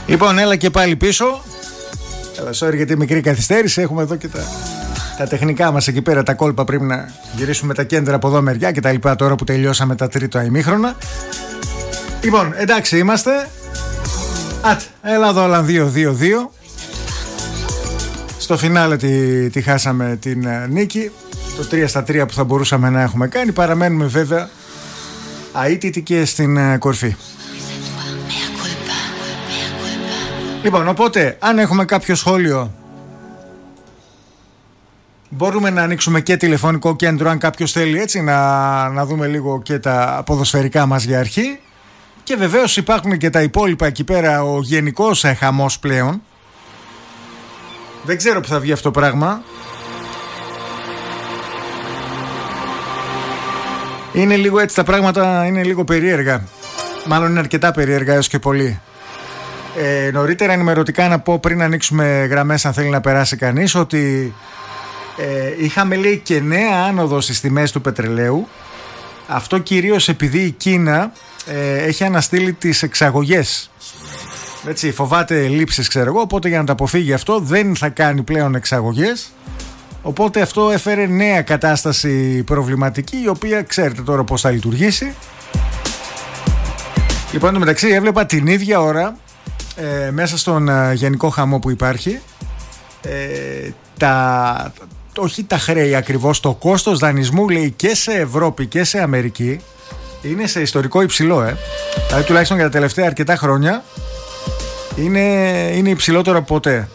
Λοιπόν, έλα και πάλι πίσω. Έλα, sorry για τη μικρή καθυστέρηση. Έχουμε εδώ και τα τεχνικά μας εκεί πέρα, τα κόλπα. Πρέπει να γυρίσουμε τα κέντρα από εδώ μεριά και τα λοιπά. Τώρα που τελειώσαμε τα τρίτο ημίχρονα. Λοιπόν, εντάξει είμαστε. Έλα εδώ, όλα 2-2-2. Στο φινάλε τη χάσαμε την νίκη. Το 3-3 που θα μπορούσαμε να έχουμε κάνει. Παραμένουμε βέβαια αίτητοι και στην κορφή. Λοιπόν, οπότε αν έχουμε κάποιο σχόλιο, μπορούμε να ανοίξουμε και τηλεφωνικό κέντρο αν κάποιος θέλει, έτσι να δούμε λίγο και τα ποδοσφαιρικά μας για αρχή. Και βεβαίως υπάρχουν και τα υπόλοιπα εκεί πέρα, ο γενικός χαμός πλέον. Δεν ξέρω που θα βγει αυτό το πράγμα. Είναι λίγο έτσι τα πράγματα, είναι λίγο περίεργα. Μάλλον είναι αρκετά περίεργα έως και πολύ. Νωρίτερα ενημερωτικά να πω, πριν ανοίξουμε γραμμές αν θέλει να περάσει κανείς, ότι είχαμε, λέει, και νέα άνοδο στις τιμές του πετρελαίου. Αυτό κυρίως επειδή η Κίνα έχει αναστείλει τις εξαγωγές. Έτσι, φοβάται λήψεις, ξέρω εγώ, οπότε για να τα αποφύγει αυτό δεν θα κάνει πλέον εξαγωγές. Οπότε αυτό έφερε νέα κατάσταση προβληματική, η οποία ξέρετε τώρα πώς θα λειτουργήσει. Λοιπόν, εντωμεταξύ έβλεπα την ίδια ώρα μέσα στον γενικό χαμό που υπάρχει, όχι τα χρέη ακριβώς, το κόστος δανεισμού, λέει, και σε Ευρώπη και σε Αμερική είναι σε ιστορικό υψηλό. Δηλαδή τουλάχιστον για τα τελευταία αρκετά χρόνια είναι υψηλότερο από ποτέ.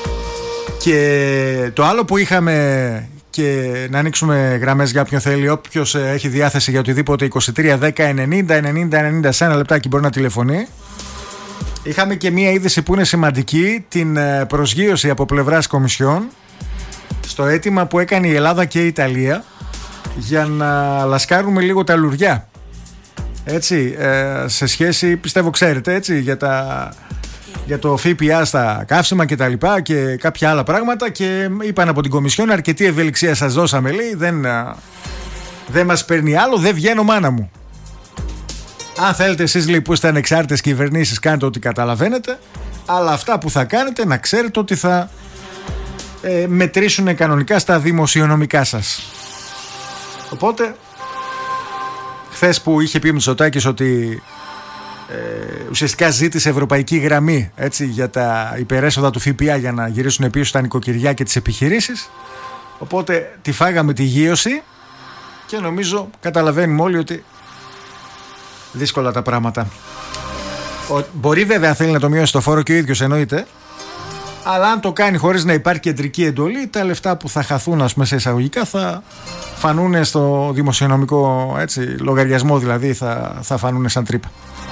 Και το άλλο που είχαμε, και να ανοίξουμε γραμμές για όποιον θέλει, όποιος έχει διάθεση για οτιδήποτε, 23 10 90 σε ένα λεπτάκι μπορεί να τηλεφωνεί. Είχαμε και μία είδηση που είναι σημαντική, την προσγείωση από πλευράς Κομισιόν στο αίτημα που έκανε η Ελλάδα και η Ιταλία για να λασκάρουμε λίγο τα λουριά. Έτσι, σε σχέση, πιστεύω ξέρετε, έτσι, για το ΦΠΑ στα καύσιμα και τα λοιπά και κάποια άλλα πράγματα, και είπαν από την Κομισιόν, αρκετή ευελιξία σας δώσαμε, λέει, δεν μας παίρνει άλλο, δεν βγαίνω μάνα μου. Αν θέλετε εσείς, λέει, που είστε ανεξάρτητες κυβερνήσεις, κάνετε ό,τι καταλαβαίνετε, αλλά αυτά που θα κάνετε να ξέρετε ότι θα μετρήσουν κανονικά στα δημοσιονομικά σας. Οπότε χθες που είχε πει ο Μητσοτάκης ότι ουσιαστικά ζήτησε ευρωπαϊκή γραμμή, έτσι, για τα υπερέσοδα του ΦΠΑ για να γυρίσουν πίσω στα νοικοκυριά και τις επιχειρήσεις, οπότε τη φάγαμε τη γείωση και νομίζω καταλαβαίνουμε όλοι ότι δύσκολα τα πράγματα. Μπορεί βέβαια, αν θέλει, να το μειώσει το φόρο και ο ίδιος, εννοείται, αλλά αν το κάνει χωρίς να υπάρχει κεντρική εντολή, τα λεφτά που θα χαθούν, ας πούμε, σε εισαγωγικά, θα φανούν στο δημοσιονομικό, έτσι, λογαριασμό, δηλαδή θα φανούν σαν τρύπα.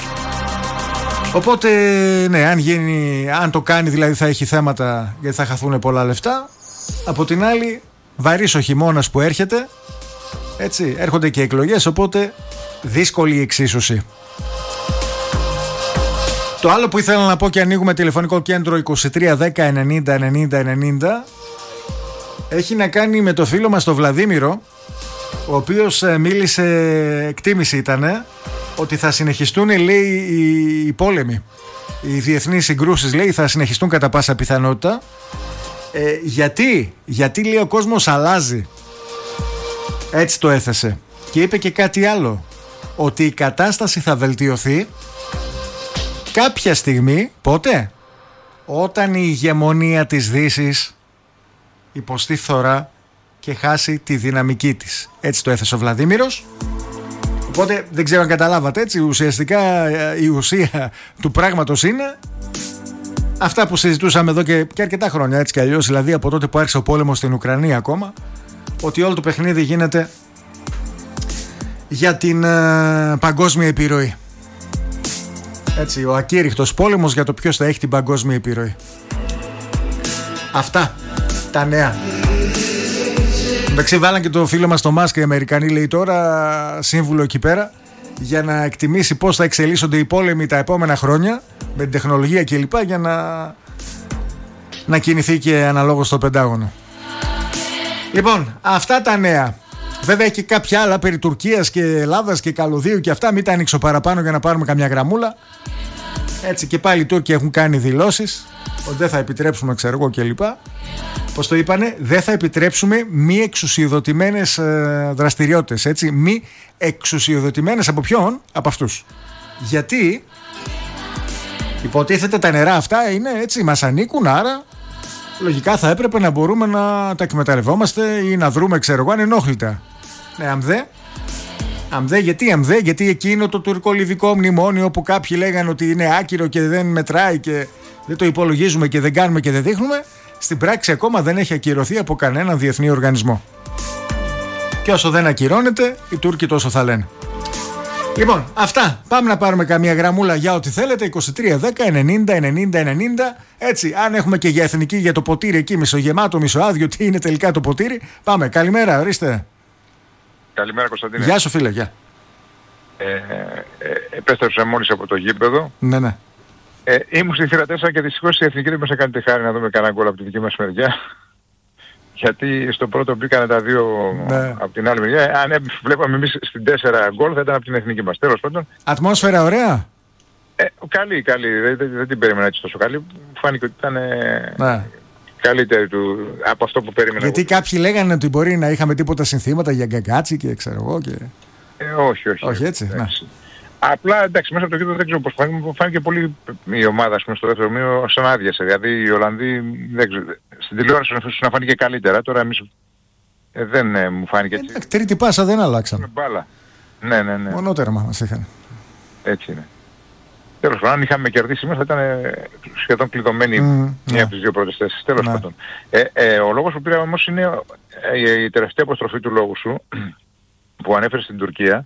Οπότε ναι, αν το κάνει, δηλαδή, θα έχει θέματα, γιατί θα χαθούν πολλά λεφτά. Από την άλλη, βαρύς ο χειμώνας που έρχεται, έτσι, έρχονται και εκλογές, οπότε δύσκολη η εξίσωση. Το άλλο που ήθελα να πω, και ανοίγουμε τηλεφωνικό κέντρο 23 10 90 90 90, έχει να κάνει με το φίλο μας τον Βλαδίμηρο, ο οποίος μίλησε, εκτίμηση ήτανε, ότι θα συνεχιστούν, λέει, οι πόλεμοι, οι διεθνείς συγκρούσεις, λέει, θα συνεχιστούν κατά πάσα πιθανότητα. Γιατί, λέει, ο κόσμος αλλάζει. Έτσι το έθεσε. Και είπε και κάτι άλλο, ότι η κατάσταση θα βελτιωθεί κάποια στιγμή. Πότε? Όταν η ηγεμονία της Δύσης υποστεί φθορά και χάσει τη δυναμική της. Έτσι το έθεσε ο Βλαδίμηρος. Οπότε δεν ξέρω αν καταλάβατε, έτσι, ουσιαστικά η ουσία του πράγματος είναι αυτά που συζητούσαμε εδώ και αρκετά χρόνια, έτσι κι αλλιώς, δηλαδή από τότε που άρχισε ο πόλεμος στην Ουκρανία ακόμα, ότι όλο το παιχνίδι γίνεται για την παγκόσμια επιρροή. Έτσι, ο ακήρυχτος πόλεμος για το ποιος θα έχει την παγκόσμια επιρροή. Αυτά τα νέα. Εντάξει, βάλαν και το φίλο μας το Μάσκ, οι Αμερικανοί, λέει, τώρα σύμβουλο εκεί πέρα, για να εκτιμήσει πώς θα εξελίσσονται οι πόλεμοι τα επόμενα χρόνια με την τεχνολογία κλπ, για να κινηθεί και αναλόγως στο Πεντάγωνο. Λοιπόν, αυτά τα νέα. Βέβαια και κάποια άλλα περί Τουρκίας και Ελλάδας και καλωδίου και αυτά, μην τα ανοίξω παραπάνω για να πάρουμε καμιά γραμμούλα. Έτσι και πάλι οι Τούρκοι έχουν κάνει δηλώσεις ότι δεν θα επιτρέψουμε, ξέρω εγώ κλπ. Πώς το είπανε, δεν θα επιτρέψουμε μη εξουσιοδοτημένες δραστηριότητες. Έτσι, μη εξουσιοδοτημένες από ποιον? Από αυτούς. Γιατί υποτίθεται τα νερά αυτά είναι έτσι, μας ανήκουν, άρα λογικά θα έπρεπε να μπορούμε να τα εκμεταλλευόμαστε ή να δρούμε, ξέρω εγώ, ανενόχλητα. Ναι, γιατί εκείνο το τουρκο-λιβικό μνημόνιο που κάποιοι λέγανε ότι είναι άκυρο και δεν μετράει και δεν το υπολογίζουμε και δεν κάνουμε και δεν δείχνουμε, στην πράξη ακόμα δεν έχει ακυρωθεί από κανέναν διεθνή οργανισμό. Και όσο δεν ακυρώνεται, οι Τούρκοι τόσο θα λένε. Λοιπόν, αυτά. Πάμε να πάρουμε καμία γραμμούλα για ό,τι θέλετε. 23, 10, 90, 90, 90. Έτσι, αν έχουμε και για εθνική, για το ποτήρι εκεί, μισογεμάτο, μισοάδιο, τι είναι τελικά το ποτήρι. Πάμε. Καλημέρα, ορίστε. Καλημέρα, Κωνσταντίνε. Γεια σου, φίλε, γεια. Επέστρεψα μόλις από το γήπεδο. Ναι. Ήμουν στη θύρα 4 και δυστυχώς η εθνική δεν μας έκανε τη χάρη να δούμε κανένα γκολ από τη δική μας μεριά. Γιατί στο πρώτο μπήκανε τα δύο από την άλλη μεριά. Αν βλέπαμε εμείς στην 4 γκολ θα ήταν από την εθνική μας. Τέλος πάντων. Ατμόσφαιρα ωραία. Καλή. Δεν την περίμενα έτσι τόσο καλή. Φάνηκε ότι ήταν καλύτερη από αυτό που περίμενα. Γιατί κάποιοι λέγανε ότι μπορεί να είχαμε τίποτα συνθήματα για γκαγκάτσι και ξέρω εγώ και... Όχι έτσι. Απλά εντάξει, μέσα από το κέντρο δεν ξέρω πώς φάνηκε πολύ η ομάδα, ας πούμε, στο δεύτερο μήνυμα σαν άδειασε. Δηλαδή οι Ολλανδοί δεν ξέρω, στην τηλεόραση να φάνηκε καλύτερα. Τώρα εμείς δεν μου φάνηκε έτσι. Τρίτη πάσα δεν αλλάξαμε. Μπάλα. Ναι. Μονότερμα μας είχαν. Έτσι είναι. Τέλος πάντων, αν είχαμε κερδίσει μέσα θα ήταν σχεδόν κλειδωμένη μία από τις δύο πρώτες θέσεις. Τέλος πάντων. Ο λόγος που πήρα όμως είναι η τελευταία αποστροφή του λόγου σου που ανέφερε στην Τουρκία.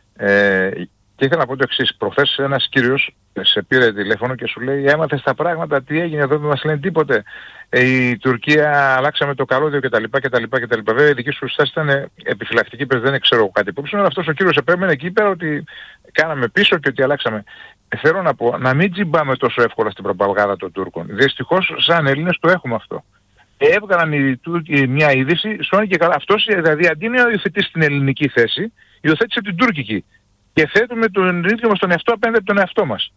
Και ήθελα να πω το εξής. Προχθές ένας κύριος σε πήρε τηλέφωνο και σου λέει έμαθες τα πράγματα, τι έγινε εδώ, δεν μας λένε τίποτε. Η Τουρκία αλλάξαμε το καλώδιο κτλ. Βέβαια η δική σου στάση ήταν επιφυλακτική, πες δεν ξέρω κάτι υπόψη, αλλά αυτός ο κύριος επέμενε εκεί πέρα ότι κάναμε πίσω και ότι αλλάξαμε. Θέλω να πω, να μην τζιμπάμε τόσο εύκολα στην προπαγάνδα των Τούρκων. Δυστυχώς σαν Έλληνες το έχουμε αυτό. Έβγαλαν οι Τούρκοι μια είδηση, σώνει και καλά. Αυτός δηλαδή αντί να υιοθετήσει την ελληνική θέση, υιοθέτησε την τουρκική. Και θέτουμε τον ίδιο μας τον εαυτό απέναντι από τον εαυτό μας.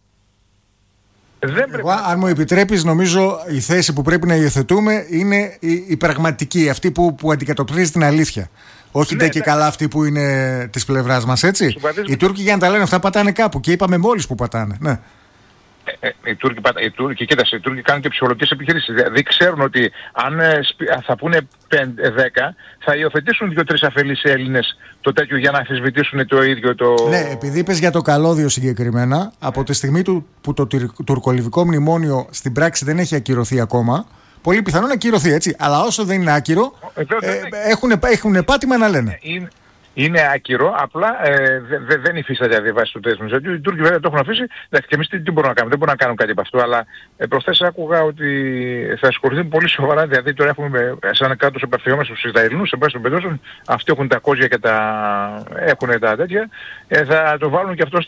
Εγώ, αν μου επιτρέπεις, νομίζω η θέση που πρέπει να υιοθετούμε είναι η πραγματική, αυτή που αντικατοπτρίζει την αλήθεια. Όχι και καλά αυτή που είναι της πλευράς μας, έτσι. Οι Τούρκοι για να τα λένε αυτά πατάνε κάπου και είπαμε μόλις που πατάνε. Ναι. Οι Τούρκοι κάνουν και ψυχολογικές επιχειρήσεις. Δηλαδή ξέρουν ότι αν θα πούνε 5-10 θα υιοθετήσουν 2-3 αφελείς Έλληνες το τέτοιο για να αμφισβητήσουν το ίδιο το... Ναι, επειδή είπες για το καλώδιο συγκεκριμένα, από τη στιγμή που το τουρκολιβικό μνημόνιο στην πράξη δεν έχει ακυρωθεί ακόμα, πολύ πιθανό να ακυρωθεί, έτσι. Αλλά όσο δεν είναι άκυρο, έχουν πάτημα να λένε. Είναι άκυρο, απλά δεν υφίσταται αντιβάσει του τέσσερις. Οι Τούρκοι βέβαια το έχουν αφήσει. Εντάξει, και εμείς τι μπορούμε να κάνουμε, δεν μπορούμε να κάνουμε κάτι από αυτό. Αλλά προχθές άκουγα ότι θα ασχοληθούν πολύ σοβαρά. Δηλαδή τώρα έχουμε σαν κάτω επαφιόμαστε στους Ισραηλινούς, σε πάση των πεντώσεων. Αυτοί έχουν τα κόζια και έχουν τα τέτοια. Θα το βάλουν και αυτό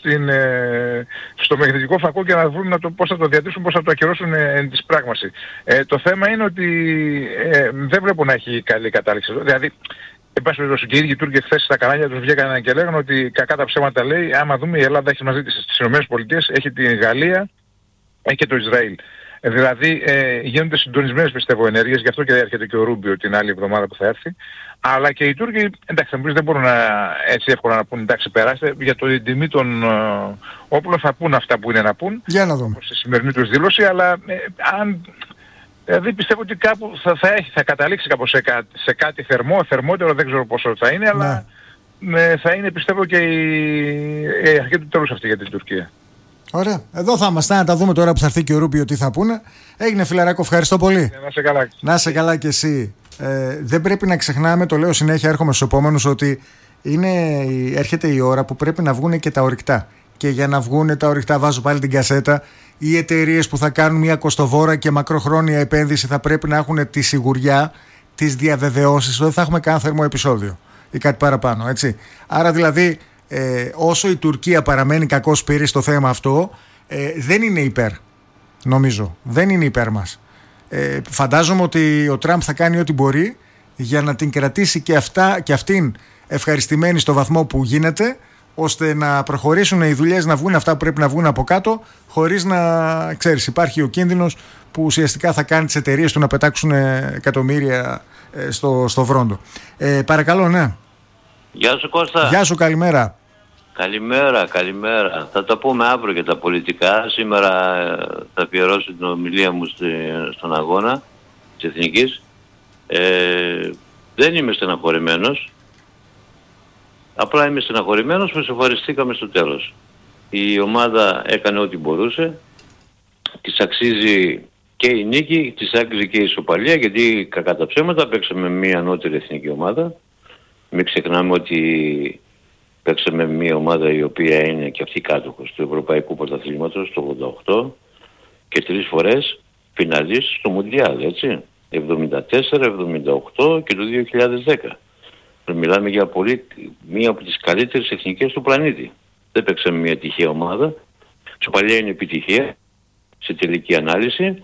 στο μεγεθυντικό φακό και να βρουν πώς θα το διατηρήσουν, πώς θα το ακυρώσουν εν της πράγμαση. Το θέμα είναι ότι δεν βλέπω να έχει καλή κατάληξη. Δηλαδή, εν πάση περιπτώσει και οι ίδιοι Τούρκοι χθες στα κανάλια τους βγήκαν και λέγανε ότι κακά τα ψέματα λέει, άμα δούμε η Ελλάδα έχει μαζί της στις ΗΠΑ, έχει τη Γαλλία, έχει και το Ισραήλ. Δηλαδή γίνονται συντονισμένες πιστεύω ενέργειες, γι' αυτό και έρχεται και ο Ρούμπιο την άλλη εβδομάδα που θα έρθει. Αλλά και οι Τούρκοι, εντάξει, θα μου πεις, δεν μπορούν έτσι εύκολα να πούν, εντάξει, περάστε, για το τιμή των όπλων θα πούν αυτά που είναι να πούν, για να δούμε. Στη σημερινή τους δήλωση, αλλά αν... Δηλαδή πιστεύω ότι κάπου θα καταλήξει κάπως σε κάτι θερμότερο, δεν ξέρω πόσο θα είναι, αλλά θα είναι πιστεύω και η αρχή του τέλους αυτή για την Τουρκία. Ωραία. Εδώ θα είμαστε να τα δούμε τώρα που θα έρθει και ο Ρούμπιο τι θα πούνε. Έγινε, φιλαράκο, ευχαριστώ πολύ. Να είσαι καλά. Να είσαι καλά κι εσύ. Δεν πρέπει να ξεχνάμε, το λέω συνέχεια, έρχομαι στους επόμενους, ότι έρχεται η ώρα που πρέπει να βγουν και τα ορυκτά. Και για να βγουν τα ορυκτά, βάζω πάλι την κασέτα, οι εταιρείες που θα κάνουν μια κοστοβόρα και μακροχρόνια επένδυση θα πρέπει να έχουν τη σιγουριά, τις διαβεβαιώσεις ότι δεν θα έχουμε κανένα θερμό επεισόδιο ή κάτι παραπάνω, έτσι. Άρα δηλαδή όσο η Τουρκία παραμένει κακός πύρης στο θέμα αυτό, δεν είναι υπέρ, νομίζω, δεν είναι υπέρ μας. Φαντάζομαι ότι ο Τραμπ θα κάνει ό,τι μπορεί για να την κρατήσει και αυτήν ευχαριστημένη στο βαθμό που γίνεται, ώστε να προχωρήσουν οι δουλειές, να βγουν αυτά που πρέπει να βγουν από κάτω, χωρίς να, ξέρεις, υπάρχει ο κίνδυνος που ουσιαστικά θα κάνει τις εταιρείες του να πετάξουν εκατομμύρια στο βρόντο. Παρακαλώ, ναι. Γεια σου Κώστα. Γεια σου, καλημέρα. Καλημέρα. Θα τα πούμε αύριο για τα πολιτικά. Σήμερα θα αφιερώσω την ομιλία μου στον αγώνα της Εθνικής. Δεν είμαι στεναχωρημένος. Απλά είμαι στεναχωρημένος που σοφαριστήκαμε στο τέλος. Η ομάδα έκανε ό,τι μπορούσε. Της αξίζει και η νίκη, της άξιζε και η ισοπαλία, γιατί κακά τα ψέματα παίξαμε μια ανώτερη εθνική ομάδα. Μην ξεχνάμε ότι παίξαμε μια ομάδα η οποία είναι και αυτή κάτοχος του Ευρωπαϊκού Πρωταθλήματος το 88 και 3 φορές φιναλίστ στο Μουντιάλ, έτσι. 74, 78 και το 2010. Μιλάμε για μία από τις καλύτερες εθνικές του πλανήτη. Δεν παίξαμε μια τυχαία ομάδα. Ισοπαλία είναι επιτυχία σε τελική ανάλυση.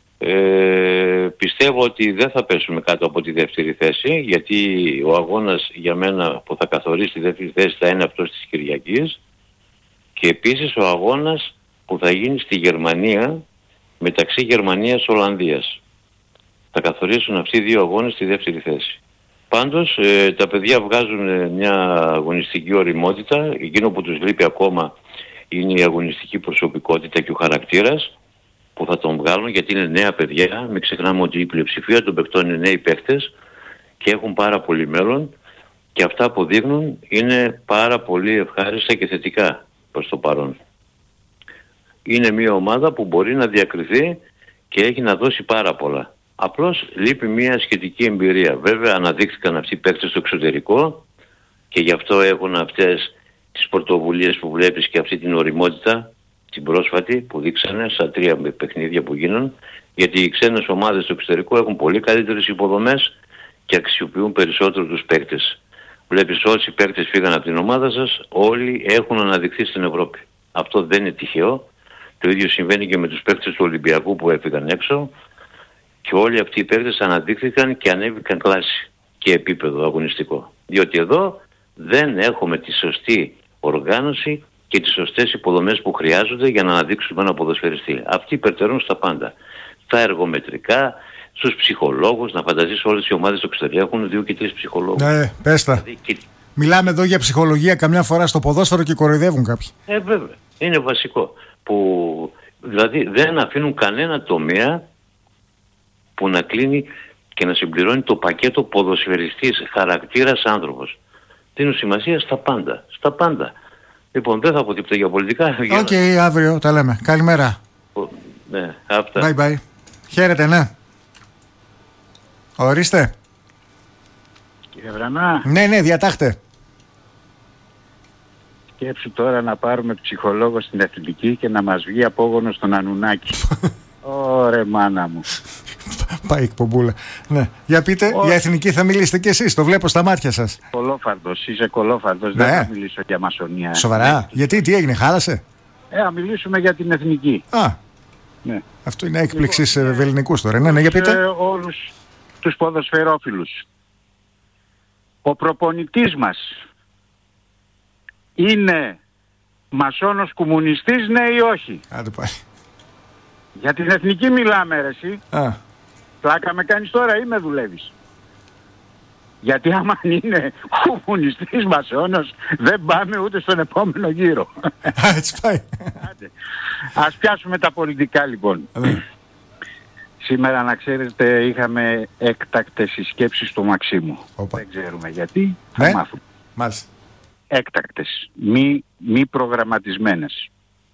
Πιστεύω ότι δεν θα πέσουμε κάτω από τη δεύτερη θέση, γιατί ο αγώνας για μένα που θα καθορίσει τη δεύτερη θέση θα είναι αυτός της Κυριακής, και επίσης ο αγώνας που θα γίνει στη Γερμανία μεταξύ Γερμανίας-Ολλανδίας. Θα καθορίσουν αυτοί οι δύο αγώνες στη δεύτερη θέση. Πάντως τα παιδιά βγάζουν μια αγωνιστική ωριμότητα. Εκείνο που τους λείπει ακόμα είναι η αγωνιστική προσωπικότητα και ο χαρακτήρας, που θα τον βγάλουν, γιατί είναι νέα παιδιά. Μην ξεχνάμε ότι η πλειοψηφία των παικτών είναι νέοι παίκτες και έχουν πάρα πολύ μέλλον, και αυτά που δείχνουν είναι πάρα πολύ ευχάριστα και θετικά προς το παρόν. Είναι μια ομάδα που μπορεί να διακριθεί και έχει να δώσει πάρα πολλά. Απλώς λείπει μια σχετική εμπειρία. Βέβαια αναδείχθηκαν αυτοί οι παίκτες στο εξωτερικό και γι' αυτό έχουν αυτές τις πρωτοβουλίες που βλέπεις και αυτή την ωριμότητα, την πρόσφατη που δείξανε στα 3 παιχνίδια που γίνουν, γιατί οι ξένες ομάδες στο εξωτερικό έχουν πολύ καλύτερες υποδομές και αξιοποιούν περισσότερο τους παίκτες. Βλέπεις όσοι παίκτες φύγαν από την ομάδα σας, όλοι έχουν αναδειχθεί στην Ευρώπη. Αυτό δεν είναι τυχαίο. Το ίδιο συμβαίνει και με τους παίκτες του Ολυμπιακού που έφυγαν έξω, και όλοι αυτοί οι παίκτες αναδείχθηκαν και ανέβηκαν κλάση και επίπεδο αγωνιστικό. Διότι εδώ δεν έχουμε τη σωστή οργάνωση και τις σωστές υποδομές που χρειάζονται για να αναδείξουμε ένα ποδοσφαιριστή. Αυτοί υπερτερούν στα πάντα. Στα εργομετρικά, στους ψυχολόγους. Να φανταζείς, όλες οι ομάδες στο εξωτερικό έχουν 2 και 3 ψυχολόγους. Ναι, πες τα. Μιλάμε εδώ για ψυχολογία καμιά φορά στο ποδόσφαιρο και κοροϊδεύουν κάποιοι. Βέβαια. Είναι βασικό. Δηλαδή δεν αφήνουν κανένα τομέα που να κλείνει και να συμπληρώνει το πακέτο ποδοσφαιριστής, χαρακτήρας, άνθρωπος. Δίνουν σημασία στα πάντα. Στα πάντα. Λοιπόν, δεν θα πω τίποτα για πολιτικά. Οκ, αύριο τα λέμε. Καλημέρα. Ναι, αυτά. Bye bye. Χαίρετε, ναι. Ορίστε. Κύριε Βρανά. Ναι, διατάχτε. Σκέψου τώρα να πάρουμε ψυχολόγο στην Εθνική και να μας βγει απόγονος στον Ανουνάκη. Ωρε μάνα μου. Πάει εκπομπούλα. Ναι. Για πείτε, για Εθνική θα μιλήσετε κι εσείς, το βλέπω στα μάτια σας. Κολόφαρδος, είσαι κολόφαρδος, ναι. Δεν θα μιλήσω για μασονία. Σοβαρά, γιατί, τι έγινε, χάλασε? Θα μιλήσουμε για την Εθνική. Ναι. Αυτό είναι έκπληξη σε βελληνικούς τώρα. Ναι, για πείτε. Όλους τους ποδοσφαιρόφιλους. Ο προπονητής μας είναι μασόνος κομμουνιστής, ναι ή όχι? Άντε πάλι. Για την Εθνική μιλάμε, ρε εσύ. Πλάκα με κάνεις τώρα ή με δουλεύεις? Γιατί άμα είναι κομμουνιστής μασόνος δεν πάμε ούτε στον επόμενο γύρο. Έτσι πάει. Ας πιάσουμε τα πολιτικά λοιπόν. Σήμερα, να ξέρετε, είχαμε έκτακτες συσκέψεις στο Μαξίμου. Δεν ξέρουμε γιατί, θα μάθουμε. Μάλιστα. Έκτακτες, μη προγραμματισμένες.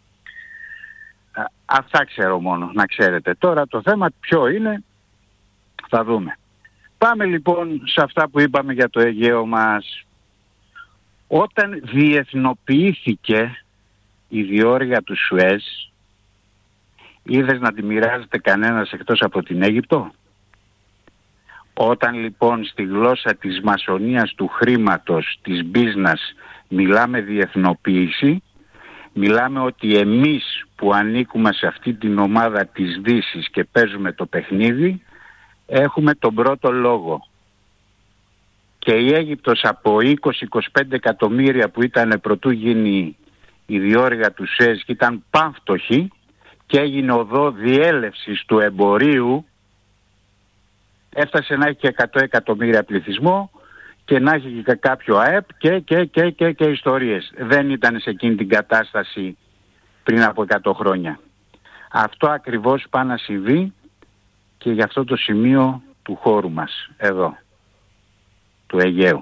Αυτά ξέρω μόνο, να ξέρετε. Τώρα το θέμα ποιο είναι, θα δούμε. Πάμε λοιπόν σε αυτά που είπαμε για το Αιγαίο μας. Όταν διεθνοποιήθηκε η διόρυγα του Σουέζ, είδες να τη μοιράζεται κανένας εκτός από την Αίγυπτο? Όταν λοιπόν στη γλώσσα της μασονίας, του χρήματος, της business μιλάμε διεθνοποίηση, μιλάμε ότι εμείς που ανήκουμε σε αυτή την ομάδα της Δύσης και παίζουμε το παιχνίδι, έχουμε τον πρώτο λόγο. και η Αίγυπτος από 20-25 εκατομμύρια που ήταν προτού γίνει η διόρυγα του ΣΕΖ και ήταν πανφτωχή και έγινε οδό διέλευσης του εμπορίου, έφτασε να έχει και 100 εκατομμύρια πληθυσμό και να έχει και κάποιο ΑΕΠ και ιστορίες. Δεν ήταν σε εκείνη την κατάσταση πριν από 100 χρόνια. Αυτό ακριβώς πάει να συμβεί και για αυτό το σημείο του χώρου μας, εδώ, του Αιγαίου.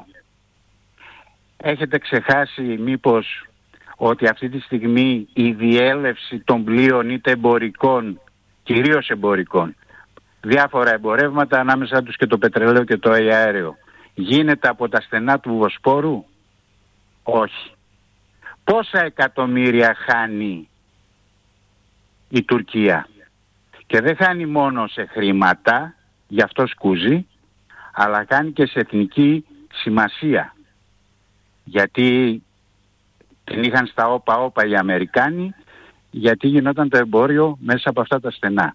Έχετε ξεχάσει μήπως ότι αυτή τη στιγμή η διέλευση των πλοίων είτε εμπορικών, κυρίως εμπορικών, διάφορα εμπορεύματα ανάμεσα τους και το πετρελαίο και το αέριο, γίνεται από τα στενά του Βοσπόρου? Όχι. Πόσα εκατομμύρια χάνει η Τουρκία? Και δεν χάνει μόνο σε χρήματα, γι' αυτό σκούζει, αλλά χάνει και σε εθνική σημασία. Γιατί την είχαν στα όπα οι Αμερικάνοι, γιατί γινόταν το εμπόριο μέσα από αυτά τα στενά.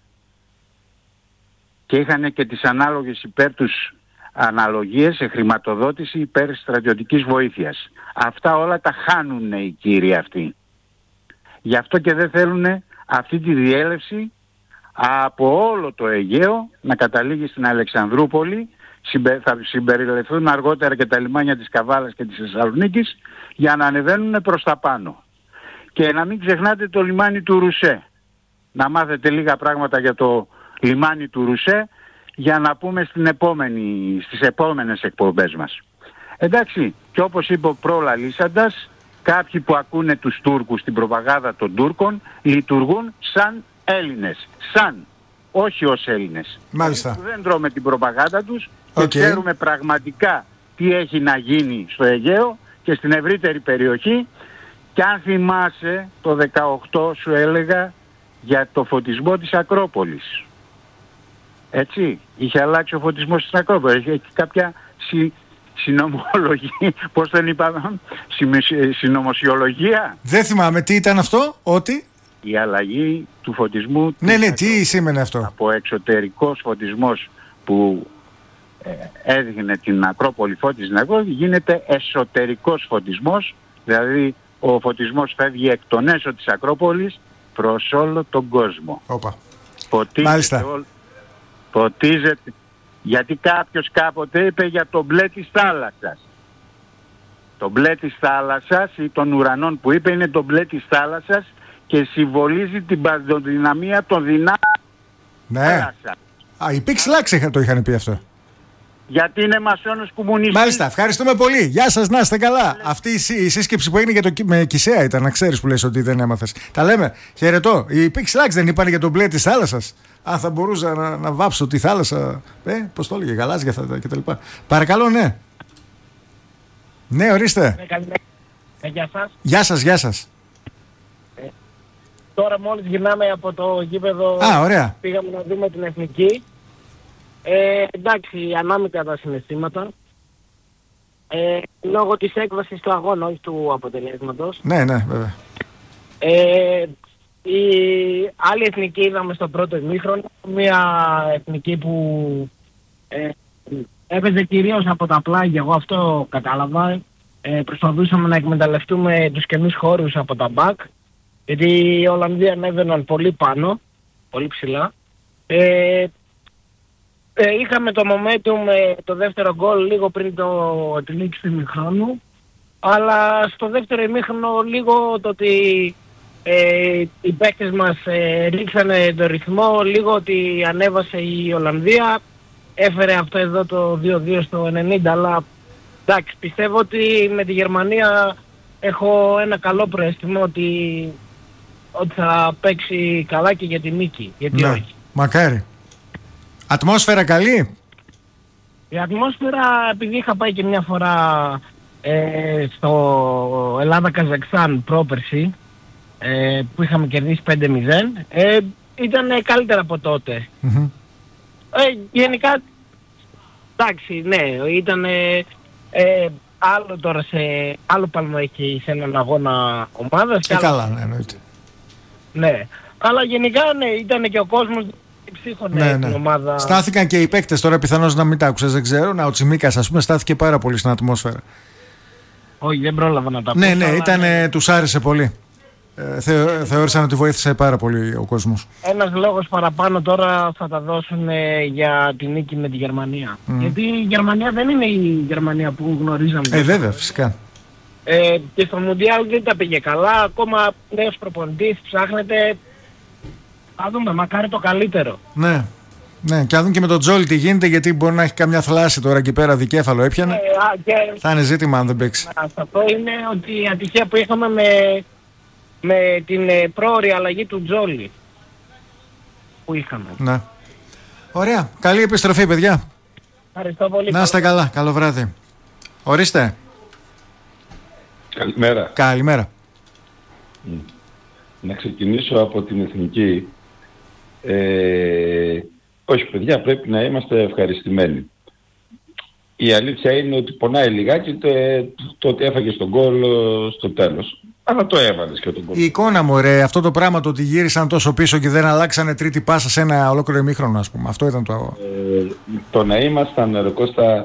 Και είχαν και τις ανάλογες υπέρ τους αναλογίες σε χρηματοδότηση υπέρ στρατιωτικής βοήθειας. Αυτά όλα τα χάνουν οι κύριοι αυτοί. Γι' αυτό και δεν θέλουν αυτή τη διέλευση από όλο το Αιγαίο να καταλήγει στην Αλεξανδρούπολη. Θα συμπεριληφθούν αργότερα και τα λιμάνια της Καβάλας και της Θεσσαλονίκης για να ανεβαίνουν προς τα πάνω. Και να μην ξεχνάτε το λιμάνι του Ρουσέ. Να μάθετε λίγα πράγματα για το λιμάνι του Ρουσέ για να πούμε στις επόμενες εκπομπές μας. Εντάξει, και όπως είπε ο προλαλήσαντας, κάποιοι που ακούνε τους Τούρκους, την προπαγάνδα των Τούρκων, λειτουργούν σαν Έλληνες. Σαν, όχι ως Έλληνες. Μάλιστα. Δεν τρώμε την προπαγάνδα τους και ξέρουμε πραγματικά τι έχει να γίνει στο Αιγαίο και στην ευρύτερη περιοχή. Και αν θυμάσαι, το 18 σου έλεγα για το φωτισμό της Ακρόπολης. Έτσι, είχε αλλάξει ο φωτισμός της Ακρόπολης. Έχει κάποια συνωμολογία, πώς τον είπαμε, συνωμοσιολογία. Δεν θυμάμαι, τι ήταν αυτό, ότι... Η αλλαγή του φωτισμού... Ναι, τι σήμαινε αυτό? Από εξωτερικός φωτισμός που έδειχνε την Ακρόπολη, φώτιζε την Ακρόπολη, γίνεται εσωτερικός φωτισμός, δηλαδή ο φωτισμός φεύγει εκ των έσω της Ακρόπολης προς όλο τον κόσμο. Όπα. Ποτίζεται, γιατί κάποιος κάποτε είπε για το μπλε της θάλασσας. Το μπλε της θάλασσας ή των ουρανών που είπε είναι το μπλε της θάλασσας και συμβολίζει την παντοδυναμία των δυνάμεων. Ναι. Οι Pixelax το είχαν πει αυτό. Γιατί είναι μασόνος κομμουνιστής. Μάλιστα, ευχαριστούμε πολύ. Γεια σας, να είστε καλά. Αυτή η σύσκεψη που έγινε με Κισέα ήταν, να ξέρεις που λες ότι δεν έμαθες. Τα λέμε. Χαιρετώ. Οι Pixelax δεν είπαν για τον μπλε της θάλασσας? Αν θα μπορούσα να βάψω τη θάλασσα. Πώς το έλεγε, γαλάζια κτλ. Παρακαλώ, ναι. Ναι, ορίστε. Γεια σας. Γεια σας, γεια σας. Τώρα μόλις γυρνάμε από το γήπεδο, ωραία. Πήγαμε να δούμε την Εθνική. Εντάξει, ανάμεικα τα συναισθήματα. Λόγω της έκβασης του αγώνα, όχι του αποτελέσματος. Ναι, βέβαια. Η άλλη εθνική είδαμε στο πρώτο ημίχρονο. Μια εθνική που έπαιζε κυρίως από τα πλάγια, εγώ αυτό κατάλαβα. Προσπαθούσαμε να εκμεταλλευτούμε τους καινούς χώρους από τα μπακ, γιατί οι Ολλανδοί ανέβαιναν πολύ πάνω, πολύ ψηλά. Είχαμε το momentum, το δεύτερο γκολ λίγο πριν τη λήξη του ημιχρόνου, αλλά στο δεύτερο ημίχρονο λίγο το ότι οι παίκτες μας ρίξανε το ρυθμό, λίγο ότι ανέβασε η Ολλανδία, έφερε αυτό εδώ το 2-2 στο 90, αλλά εντάξει, πιστεύω ότι με τη Γερμανία έχω ένα καλό προαίσθημα ότι θα παίξει καλά και για τη νίκη. Γιατί όχι. Μακάρι. Ατμόσφαιρα καλή? Η ατμόσφαιρα, επειδή είχα πάει και μια φορά στο Ελλάδα-Καζακστάν πρόπερση, που είχαμε κερδίσει 5-0, ήταν καλύτερα από τότε. Mm-hmm. Γενικά, εντάξει, ναι, ήταν άλλο τώρα άλλο παλμό έχει σε έναν αγώνα ομάδας. Καλά, ναι, εννοείται. Ναι, αλλά γενικά ναι, ήταν και ο κόσμος ψύχωνε Ναι. την ομάδα. Στάθηκαν και οι παίκτες τώρα, πιθανώς να μην τα άκουσες, δεν ξέρω. Ο Τσιμίκας, ας πούμε, στάθηκε πάρα πολύ στην ατμόσφαιρα. Όχι, δεν πρόλαβα να τα πω. Ναι, τους άρεσε πολύ. Θεώρησαν ότι βοήθησε πάρα πολύ ο κόσμος. Ένας λόγος παραπάνω τώρα θα τα δώσουν για τη νίκη με τη Γερμανία. Γιατί η Γερμανία δεν είναι η Γερμανία που γνωρίζαμε. Βέβαια, φυσικά. Και στο Μουντιάλ δεν τα πήγε καλά. Ακόμα νέος προπονητής ψάχνεται. Θα δούμε, μακάρι το καλύτερο. Ναι, και να δουν και με τον Τζόλι τι γίνεται, γιατί μπορεί να έχει καμιά θλάση τώρα εκεί πέρα, δικέφαλο έπιανε. Θα είναι ζήτημα αν δεν παίξει. Αυτό είναι ότι η ατυχία που είχαμε με την πρόωρη αλλαγή του Τζόλι που είχαμε. Ναι. Ωραία. Καλή επιστροφή, παιδιά. Ευχαριστώ πολύ. Να είστε καλά. Καλό βράδυ. Ορίστε. Καλημέρα. Καλημέρα. Να ξεκινήσω από την εθνική. Όχι παιδιά, πρέπει να είμαστε ευχαριστημένοι. Η αλήθεια είναι ότι πονάει λιγάκι το ότι έφαγε στον γκολ στο τέλος. Αλλά το έβαλες και τον γκολ. Η εικόνα μου, αυτό το πράγμα το ότι γύρισαν τόσο πίσω και δεν αλλάξανε τρίτη πάσα σε ένα ολόκληρο ημίχρονο, ας πούμε. Αυτό ήταν το... Το να ήμασταν, ρε Κώστα,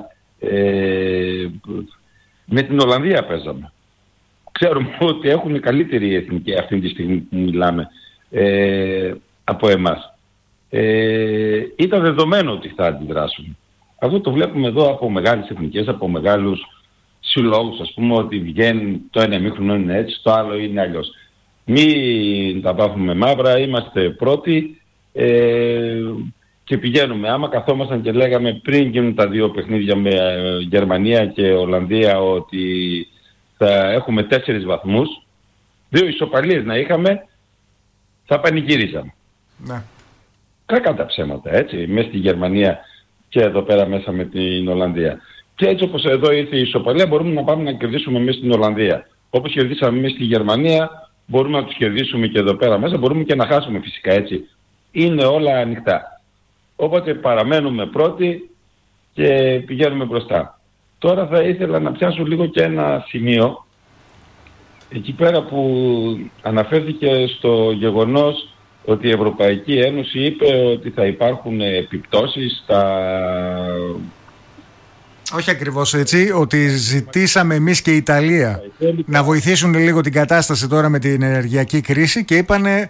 με την Ολλανδία παίζαμε. Ξέρουμε ότι έχουν καλύτερη εθνική αυτή τη στιγμή που μιλάμε από εμάς. Ήταν δεδομένο ότι θα αντιδράσουν. Αυτό το βλέπουμε εδώ από μεγάλες εθνικές, από μεγάλους συλλόγους, ας πούμε, ότι βγαίνει το ένα ημίχρονο είναι έτσι, το άλλο είναι αλλιώς. Μην τα πάθουμε μαύρα, είμαστε πρώτοι και πηγαίνουμε. Άμα καθόμασταν και λέγαμε πριν γίνουν τα δύο παιχνίδια με Γερμανία και Ολλανδία ότι θα έχουμε 4 βαθμούς, 2 ισοπαλίες να είχαμε, θα πανηγύριζαμε. Ναι. Κακά τα ψέματα, έτσι, μέσα στη Γερμανία και εδώ πέρα μέσα με την Ολλανδία. Και έτσι όπως εδώ ήρθε η ισοπαλία, μπορούμε να πάμε να κερδίσουμε μέσα στην Ολλανδία. Όπως κερδίσαμε μέσα στη Γερμανία, μπορούμε να τους κερδίσουμε και εδώ πέρα μέσα, μπορούμε και να χάσουμε φυσικά, έτσι. Είναι όλα ανοιχτά. Οπότε παραμένουμε πρώτοι και πηγαίνουμε μπροστά. Τώρα θα ήθελα να πιάσω λίγο και ένα σημείο, εκεί πέρα που αναφέρθηκε στο γεγονός ότι η Ευρωπαϊκή Ένωση είπε ότι θα υπάρχουν επιπτώσεις Όχι ακριβώς έτσι, ότι ζητήσαμε εμείς και η Ιταλία να βοηθήσουν λίγο την κατάσταση τώρα με την ενεργειακή κρίση και είπανε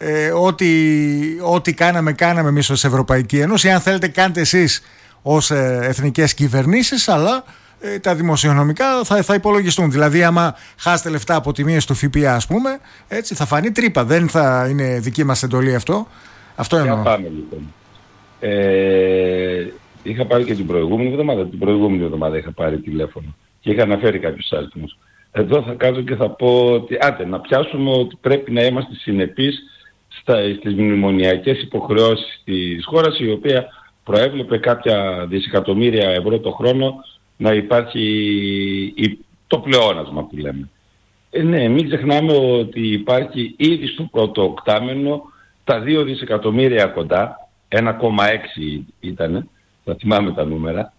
ό,τι κάναμε εμείς ως Ευρωπαϊκή Ένωση. Αν θέλετε κάντε εσείς ως εθνικές κυβερνήσεις, αλλά τα δημοσιονομικά θα υπολογιστούν. Δηλαδή άμα χάσετε λεφτά από τιμίες του ΦΠΑ, ας πούμε, έτσι θα φανεί τρύπα. Δεν θα είναι δική μας εντολή αυτό. Αυτό εννοώ. Πάμε λοιπόν. Είχα πάρει και την προηγούμενη εβδομάδα είχα πάρει τηλέφωνο και είχα αναφέρει κάποιους αριθμούς. Εδώ θα κάτσω και θα πω ότι να πιάσουμε ότι πρέπει να είμαστε συνεπείς στις μνημονιακές υποχρεώσεις της χώρας, η οποία προέβλεπε κάποια δισεκατομμύρια ευρώ το χρόνο να υπάρχει το πλεόνασμα που λέμε. Ναι, μην ξεχνάμε ότι υπάρχει ήδη στο πρώτο οκτάμενο τα 2 δισεκατομμύρια κοντά, 1,6 ήτανε, θα θυμάμαι τα νούμερα,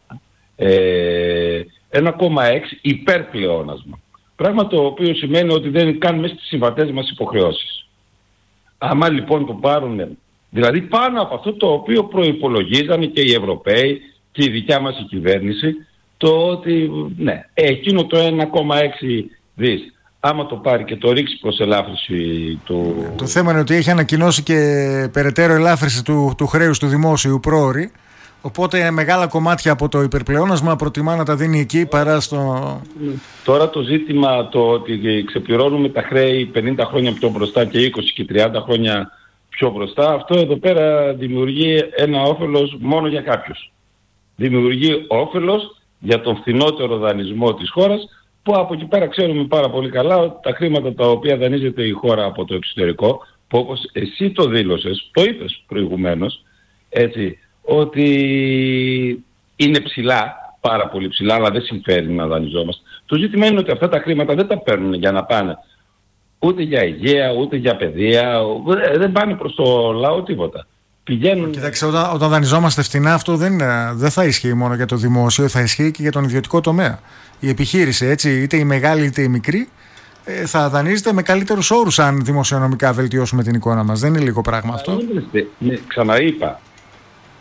1,6 υπερπλεόνασμα. Πράγμα το οποίο σημαίνει ότι δεν είναι καν μέσα στις συμβατές μας υποχρεώσεις. Άμα λοιπόν το πάρουν, δηλαδή πάνω από αυτό το οποίο προϋπολογίζανε και οι Ευρωπαίοι και η δικιά μας η κυβέρνηση, το ότι ναι, εκείνο το 1,6 δις, άμα το πάρει και το ρίξει προς ελάφρυνση του... Το θέμα είναι ότι έχει ανακοινώσει και περαιτέρω ελάφρυνση του χρέους του δημόσιου πρόωρη, οπότε μεγάλα κομμάτια από το υπερπλεόνασμα προτιμά να τα δίνει εκεί παρά στο... Τώρα το ζήτημα το ότι ξεπληρώνουμε τα χρέη 50 χρόνια πιο μπροστά και 20 και 30 χρόνια πιο μπροστά, αυτό εδώ πέρα δημιουργεί ένα όφελος μόνο για κάποιους. Δημιουργεί όφελος για τον φθηνότερο δανεισμό της χώρας, που από εκεί πέρα ξέρουμε πάρα πολύ καλά ότι τα χρήματα τα οποία δανείζεται η χώρα από το εξωτερικό, που όπως εσύ το δήλωσες, το είπες προηγουμένως, έτσι, ότι είναι ψηλά, πάρα πολύ ψηλά, αλλά δεν συμφέρει να δανειζόμαστε. Το ζήτημα είναι ότι αυτά τα χρήματα δεν τα παίρνουν για να πάνε ούτε για υγεία, ούτε για παιδεία, δεν πάνε προς το λαό τίποτα. Πηγαίνουν... Κοιτάξτε, όταν δανειζόμαστε φτηνά, αυτό δεν θα ισχύει μόνο για το δημόσιο, θα ισχύει και για τον ιδιωτικό τομέα. Η επιχείρηση, έτσι, είτε η μεγάλη είτε η μικρή, θα δανείζεται με καλύτερους όρους αν δημοσιονομικά βελτιώσουμε την εικόνα μας. Δεν είναι λίγο πράγμα αυτό. Ναι, ξαναείπα,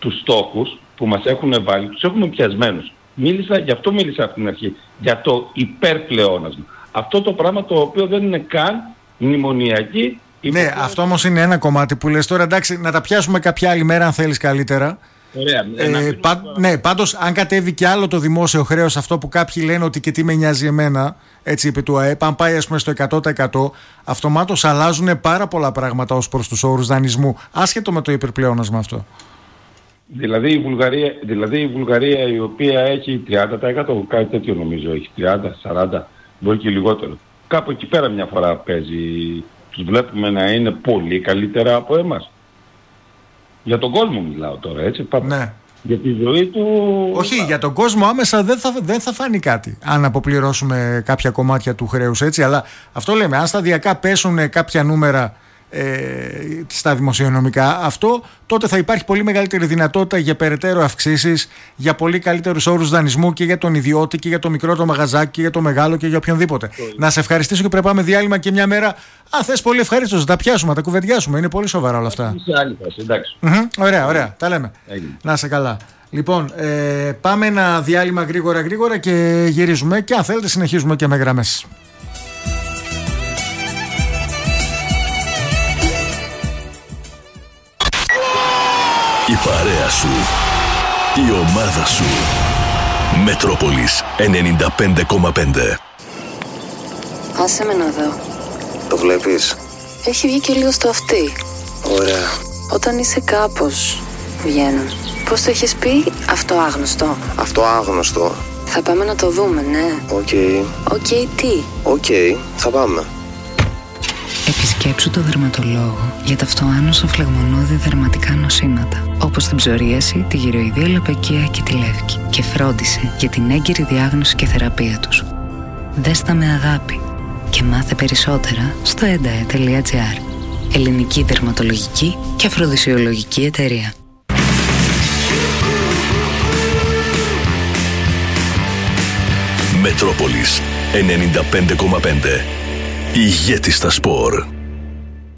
τους στόχους που μας έχουν βάλει, τους έχουμε πιασμένους. Γι' αυτό μίλησα από την αρχή, για το υπερπλεόνασμα. Αυτό το πράγμα το οποίο δεν είναι καν μνημονιακή. Ναι, αυτό όμως είναι ένα κομμάτι που λες τώρα. Εντάξει, να τα πιάσουμε κάποια άλλη μέρα αν θέλεις καλύτερα. Ωραία. Ναι, πάντως αν κατέβει κι άλλο το δημόσιο χρέος, αυτό που κάποιοι λένε ότι και τι με νοιάζει εμένα, έτσι είπε του ΑΕΠ, αν πάει ας πούμε στο 100%, αυτομάτως αλλάζουν πάρα πολλά πράγματα ως προς τους όρους δανεισμού, άσχετο με το υπερπλεόνασμα αυτό. Δηλαδή η Βουλγαρία η οποία έχει 30%, κάτι τέτοιο νομίζω, έχει 30-40, μπορεί και λιγότερο. Κάπου εκεί πέρα μια φορά παίζει, τους βλέπουμε να είναι πολύ καλύτερα από εμάς. Για τον κόσμο μιλάω τώρα, έτσι. Ναι. Για τη ζωή του... Όχι, για τον κόσμο άμεσα δεν θα φάνει κάτι αν αποπληρώσουμε κάποια κομμάτια του χρέους, έτσι. Αλλά αυτό λέμε, αν σταδιακά πέσουν κάποια νούμερα στα δημοσιονομικά, αυτό τότε θα υπάρχει πολύ μεγαλύτερη δυνατότητα για περαιτέρω αυξήσεις, για πολύ καλύτερους όρους δανεισμού και για τον ιδιώτη και για το μικρό το μαγαζάκι και για το μεγάλο και για οποιονδήποτε. Να σε ευχαριστήσω και πρέπει να πάμε διάλειμμα και μια μέρα. Αν θες, πολύ ευχαρίστως να τα πιάσουμε, να τα κουβεντιάσουμε. Είναι πολύ σοβαρά όλα αυτά. Ωραία, τα λέμε. Να σε καλά. Λοιπόν, πάμε ένα διάλειμμα γρήγορα και γυρίζουμε και αν θέλετε συνεχίζουμε και με γραμμές. Η παρέα σου, η ομάδα σου. Μετρόπολης 95,5. Άσε με να δω. Το βλέπεις? Έχει βγει και λίγο στο αυτί. Ωραία. Όταν είσαι κάπως, βγαίνουν. Πώς το έχεις πει? Αυτό άγνωστο. Αυτό άγνωστο. Θα πάμε να το δούμε, ναι. Οκ. Τι? Οκ, θα πάμε. Επισκέψου το δερματολόγο για τα αυτοάνωσα φλεγμονώδη δερματικά νοσήματα, όπως την ψωρίαση, τη γυροειδία λαπαικία και τη λεύκη, και φρόντισε για την έγκυρη διάγνωση και θεραπεία τους. Δες τα με αγάπη και μάθε περισσότερα στο endae.gr. Ελληνική δερματολογική και αφροδισιολογική εταιρεία. Μετρόπολης 95,5. Ηγέτη στα σπορ.